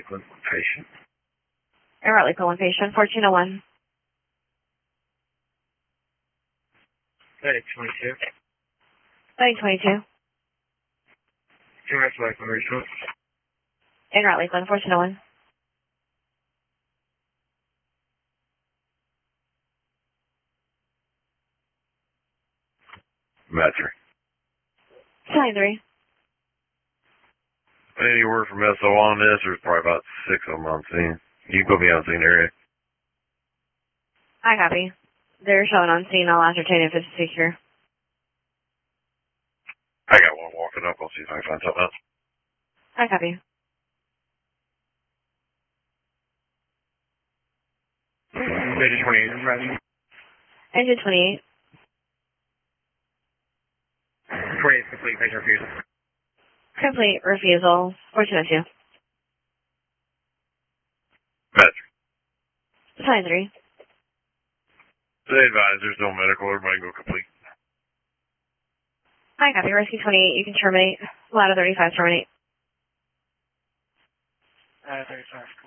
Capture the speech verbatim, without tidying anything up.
Lakeland patient. Air Lakeland one patient, fourteen oh one. Hey, twenty-two. Heading twenty-two. Two minutes Lakeland regional. Air Lakeland, fourteen oh one. Metro. Sign three. Any word from S O on this? There's probably about six of them on scene. You can put me on scene area. I copy. They're showing on scene. I'll ascertain if it's secure. I got one walking up. I'll see if I can find something else. I copy. Engine twenty-eight, right? Engine twenty-eight. twenty-eight, complete patient refusal. Complete refusal, fourteen oh two. Metro. Sign three. Stay advised, there's no medical. Everybody go complete. I copy. Rescue twenty-eight, you can terminate. Ladder thirty-five, terminate. Ladder thirty-five.